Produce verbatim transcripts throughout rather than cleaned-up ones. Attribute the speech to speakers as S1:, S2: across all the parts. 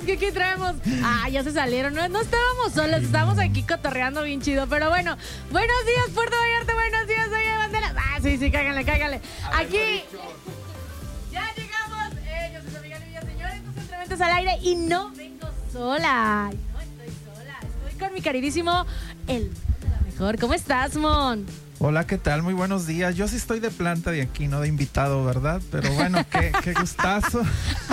S1: que aquí traemos. Ah, ya se salieron. No, no estábamos solos, estábamos aquí cotorreando bien chido. Pero bueno, buenos días, Puerto Vallarta. Buenos días, oye, bandera. Ah, sí, sí, cáiganle, cáiganle. Aquí. Ya llegamos. Eh, yo soy su amiga Livia, señores. Estos son Trementos al Aire. Y no vengo sola. No estoy sola. Estoy con mi queridísimo El Mon de la Mejor. ¿Cómo estás, Mon?
S2: Hola, ¿qué tal? Muy buenos días. Yo sí estoy de planta de aquí, no de invitado, ¿verdad? Pero bueno, qué, qué gustazo.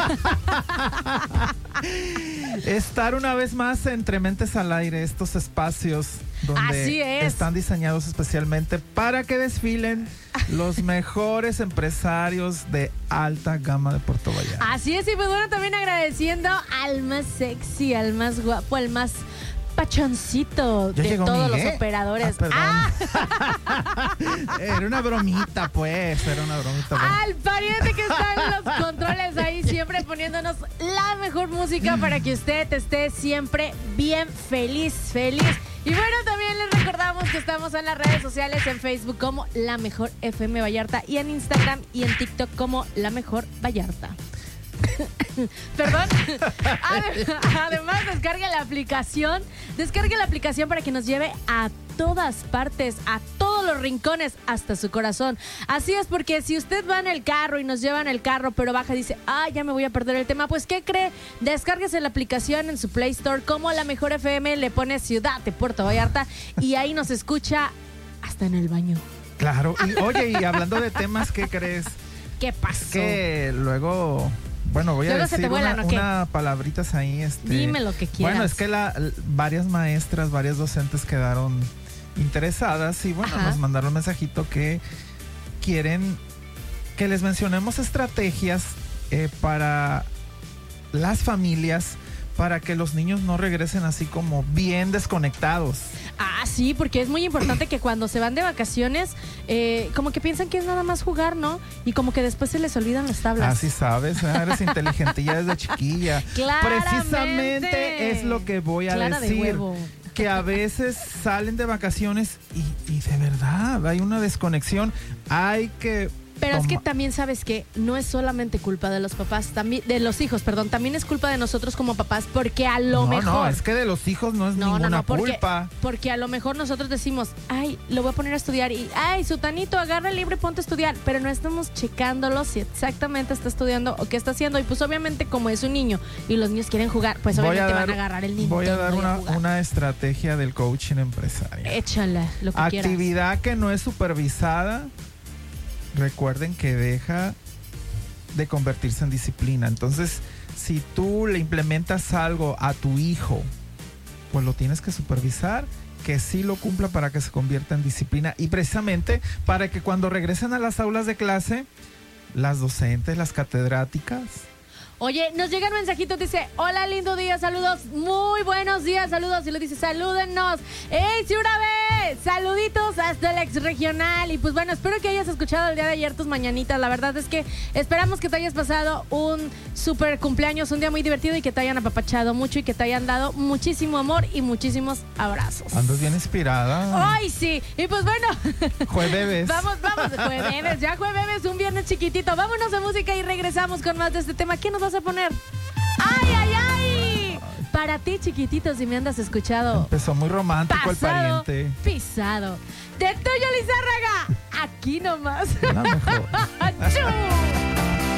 S2: Estar una vez más entre Mentes al Aire, estos espacios donde
S1: Así es.
S2: están diseñados especialmente para que desfilen los mejores empresarios de alta gama de Puerto Vallarta.
S1: Así es, y pues bueno, también agradeciendo al más sexy, al más guapo, al más pachoncito
S2: Ya
S1: de
S2: llegó
S1: todos
S2: Miguel.
S1: los operadores.
S2: Ah, perdón. Era una bromita, pues. Era una bromita. Bueno.
S1: Al pariente que está en los controles ahí, siempre poniéndonos la mejor música para que usted esté siempre bien feliz, feliz. Y bueno, también les recordamos que estamos en las redes sociales, en Facebook como La Mejor F M Vallarta y en Instagram y en TikTok como La Mejor Vallarta. Perdón. Además, descargue la aplicación. Descargue la aplicación para que nos lleve a todas partes, a todos los rincones, hasta su corazón. Así es, porque si usted va en el carro y nos lleva en el carro, pero baja y dice, ah, ya me voy a perder el tema, pues ¿qué cree? Descárguese la aplicación en su Play Store como La Mejor F M, le pone Ciudad de Puerto Vallarta y ahí nos escucha hasta en el baño.
S2: Claro. Y oye, y hablando de temas, ¿qué crees?
S1: ¿Qué pasó?
S2: Es que luego... Bueno, voy a
S1: Luego se
S2: decir
S1: te vuelan,
S2: una,
S1: ¿o qué?
S2: una palabritas ahí. Este,
S1: Dime lo que quieras.
S2: Bueno, es que la, varias maestras, varias docentes quedaron interesadas y bueno,
S1: Ajá.
S2: nos mandaron un mensajito que quieren que les mencionemos estrategias eh, para las familias para que los niños no regresen así como bien desconectados.
S1: Ah, sí, porque es muy importante que cuando se van de vacaciones, eh, como que piensan que es nada más jugar, ¿no? Y como que después se les olvidan las tablas.
S2: Así sabes, ¿eh? Eres inteligentilla desde chiquilla.
S1: Claramente.
S2: Precisamente es lo que voy a
S1: Clara de
S2: decir.
S1: huevo.
S2: Que a veces salen de vacaciones y, y de verdad hay una desconexión. Hay que...
S1: Pero es que
S2: toma-
S1: también sabes que no es solamente culpa de los papás, también de los hijos, perdón, también es culpa de nosotros como papás, porque a lo
S2: no,
S1: mejor...
S2: no, es que de los hijos no es
S1: No,
S2: ninguna
S1: no, no, porque,
S2: culpa.
S1: porque a lo mejor nosotros decimos, ay, lo voy a poner a estudiar y, ay, Sutanito, agarra el libro y ponte a estudiar, pero no estamos checándolo si exactamente está estudiando o qué está haciendo. Y pues obviamente como es un niño y los niños quieren jugar, pues
S2: Voy
S1: obviamente
S2: a dar-
S1: van a agarrar el niño.
S2: Voy a dar una,
S1: jugar.
S2: una estrategia del coaching empresarial.
S1: Échala, lo que quieras.
S2: Actividad que no es supervisada, recuerden que deja de convertirse en disciplina. Entonces, si tú le implementas algo a tu hijo, pues lo tienes que supervisar, que sí lo cumpla para que se convierta en disciplina y precisamente para que cuando regresen a las aulas de clase, las docentes, las catedráticas,
S1: Oye, nos llegan mensajitos, dice, hola, lindo día, saludos, muy buenos días, saludos, y lo dice, salúdennos, ¡ey, sí, una vez! Saluditos hasta el ex regional, y pues bueno, espero que hayas escuchado el día de ayer tus mañanitas, la verdad es que esperamos que te hayas pasado un súper cumpleaños, un día muy divertido y que te hayan apapachado mucho y que te hayan dado muchísimo amor y muchísimos abrazos.
S2: andas bien inspirada.
S1: ¡Ay, sí! Y pues bueno,
S2: Jueves.
S1: vamos, vamos, jueves, ya jueves, un viernes chiquitito, vámonos a música y regresamos con más de este tema. ¿Qué nos vas a poner? ¡Ay, ay, ay! Para ti, chiquitito, si me andas escuchado.
S2: Empezó muy romántico
S1: Pasado,
S2: el pariente.
S1: pisado. De Toyo Lizárraga, aquí nomás.
S2: La mejor.
S1: ¡Achú!